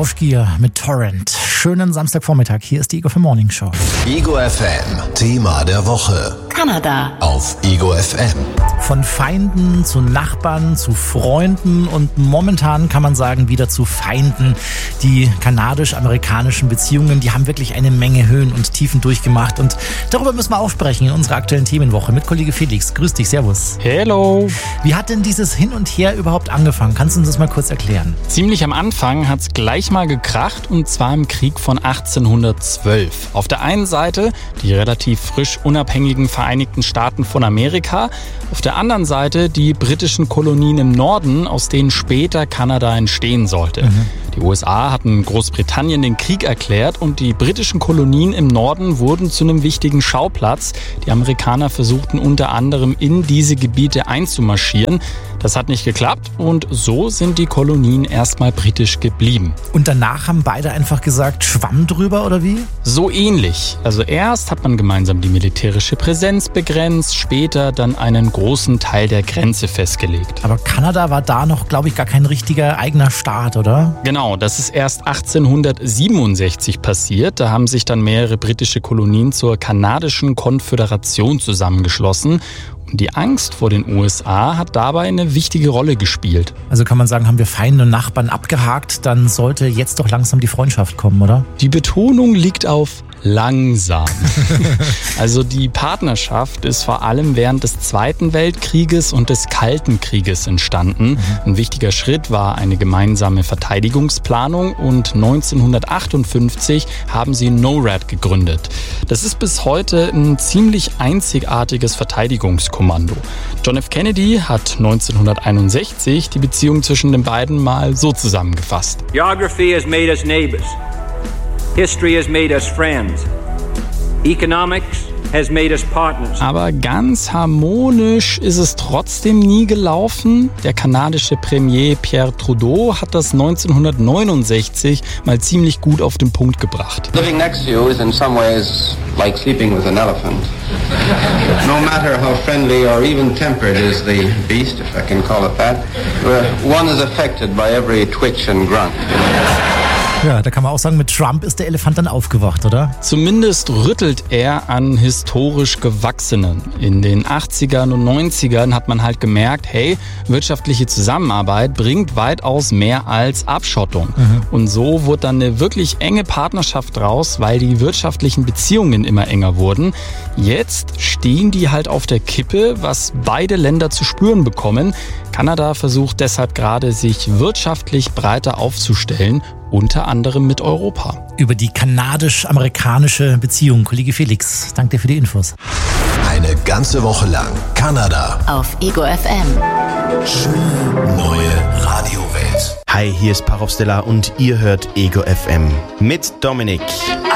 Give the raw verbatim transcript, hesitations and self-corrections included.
Rauschgier mit Torrent. Schönen Samstagvormittag, hier ist die Ego F M Morning Show. Ego F M, Thema der Woche. Kanada. Auf Ego F M. Von Feinden zu Nachbarn, zu Freunden und momentan kann man sagen wieder zu Feinden. Die kanadisch-amerikanischen Beziehungen, die haben wirklich eine Menge Höhen und Tiefen durchgemacht und darüber müssen wir auch sprechen in unserer aktuellen Themenwoche mit Kollege Felix. Grüß dich, servus. Hello. Wie hat denn dieses Hin und Her überhaupt angefangen? Kannst du uns das mal kurz erklären? Ziemlich am Anfang hat es gleich mal gekracht und zwar im Krieg von achtzehnhundertzwölf. Auf der einen Seite die relativ frisch unabhängigen Vereinigten Staaten von Amerika, auf der anderen Seite die britischen Kolonien im Norden, aus denen später Kanada entstehen sollte. Mhm. Die U S A hatten Großbritannien den Krieg erklärt und die britischen Kolonien im Norden wurden zu einem wichtigen Schauplatz. Die Amerikaner versuchten unter anderem in diese Gebiete einzumarschieren. Das hat nicht geklappt und so sind die Kolonien erstmal britisch geblieben. Und danach haben beide einfach gesagt, Schwamm drüber oder wie? So ähnlich. Also erst hat man gemeinsam die militärische Präsenz begrenzt, später dann einen großen Teil der Grenze festgelegt. Aber Kanada war da noch, glaube ich, gar kein richtiger eigener Staat, oder? Genau, das ist erst achtzehnhundertsiebenundsechzig passiert. Da haben sich dann mehrere britische Kolonien zur kanadischen Konföderation zusammengeschlossen. Die Angst vor den U S A hat dabei eine wichtige Rolle gespielt. Also kann man sagen, haben wir Feinde und Nachbarn abgehakt, dann sollte jetzt doch langsam die Freundschaft kommen, oder? Die Betonung liegt auf langsam. Also die Partnerschaft ist vor allem während des Zweiten Weltkrieges und des Kalten Krieges entstanden. Ein wichtiger Schritt war eine gemeinsame Verteidigungsplanung und neunzehnhundertachtundfünfzig haben sie NORAD gegründet. Das ist bis heute ein ziemlich einzigartiges Verteidigungskommando. John F. Kennedy hat neunzehnhunderteinundsechzig die Beziehung zwischen den beiden mal so zusammengefasst. Geography has made us neighbors. History has made us friends. Economics has made us partners. Aber ganz harmonisch ist es trotzdem nie gelaufen. Der kanadische Premier Pierre Trudeau hat das neunzehnhundertneunundsechzig mal ziemlich gut auf den Punkt gebracht. Living next to you is in some ways like sleeping with an elephant. No matter how friendly or even tempered is the beast, if I can call it that, one is affected by every twitch and grunt. Ja, da kann man auch sagen, mit Trump ist der Elefant dann aufgewacht, oder? Zumindest rüttelt er an historisch Gewachsenen. In den achtzigern und neunzigern hat man halt gemerkt, hey, wirtschaftliche Zusammenarbeit bringt weitaus mehr als Abschottung. Mhm. Und so wurde dann eine wirklich enge Partnerschaft raus, weil die wirtschaftlichen Beziehungen immer enger wurden. Jetzt stehen die halt auf der Kippe, was beide Länder zu spüren bekommen. Kanada versucht deshalb gerade, sich wirtschaftlich breiter aufzustellen, unter anderem mit Europa. Über die kanadisch-amerikanische Beziehung. Kollege Felix, danke dir für die Infos. Eine ganze Woche lang Kanada. Auf Ego F M. Schöne neue Radiowelt. Hi, hier ist Parov Stella und ihr hört Ego F M mit Dominik.